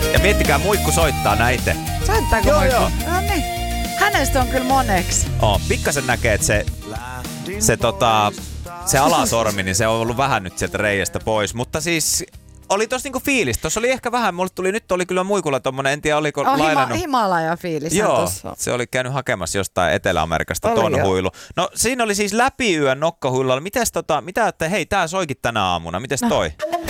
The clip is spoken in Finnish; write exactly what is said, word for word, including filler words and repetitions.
Ja miettikää, Muikku soittaa näitä. Soittaako Joo, Muikku? joo. No niin. Hänestä on kyllä moneksi. Oh, pikkasen näkee, että se, se, tota, se alasormi, niin se on ollut vähän nyt sieltä reiästä pois. Mutta siis oli tossa niinku fiilis. Tossa oli ehkä vähän, mulle tuli, nyt oli kyllä Muikulla tommonen, en tiedä oliko Oh, lainannut. hima, Himalaja-fiilis. Joo, tossa. se oli käynyt hakemassa jostain Etelä-Amerikasta Oli ton jo. huilu. No siinä oli siis läpi yön nokkahuilulla. Mites tota, mitä, että hei, tää soikin tänä aamuna. Mites toi?